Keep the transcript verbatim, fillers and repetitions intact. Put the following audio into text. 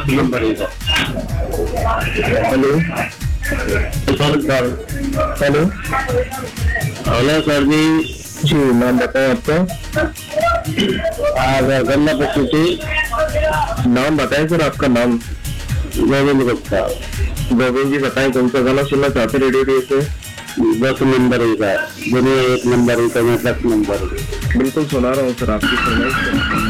Number एक है। Hello sir hello hello sir जी। जी, नाम बताएं आपका। गन्ना पच्चीसी। नाम बताएं सर, आपका नाम। गोविंद गुप्ता। गोविंद जी बताएं, कौन सा गाना सुनना चाहते रेडियो डे से। दस नंबर एक है, दुनिया एक नंबर एक है, मैं दस नंबर। बिल्कुल सुना रहा हूँ सर, आपकी फरमाइश।